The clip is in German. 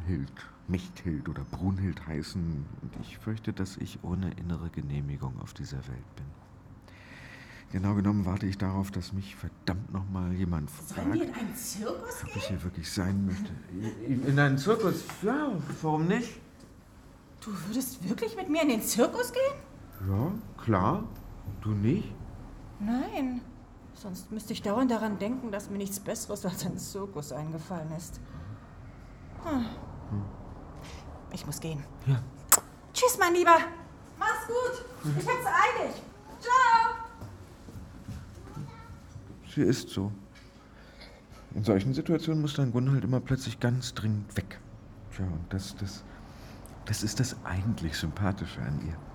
Mechthild oder Brunhild heißen. Und ich fürchte, dass ich ohne innere Genehmigung auf dieser Welt bin. Genau genommen warte ich darauf, dass mich verdammt nochmal jemand fragt. Sollen wir in einen Zirkus gehen? Ob ich hier wirklich sein möchte. In einen Zirkus? Ja, warum nicht? Du würdest wirklich mit mir in den Zirkus gehen? Ja, klar. Du nicht? Nein. Sonst müsste ich dauernd daran denken, dass mir nichts Besseres als ein Zirkus eingefallen ist. Ich muss gehen. Ja. Tschüss, mein Lieber. Mach's gut. Ich hab's eilig. Ciao. Sie ist so. In solchen Situationen muss dann Gunhild immer plötzlich ganz dringend weg. Tja, und das ist das eigentlich Sympathische an ihr.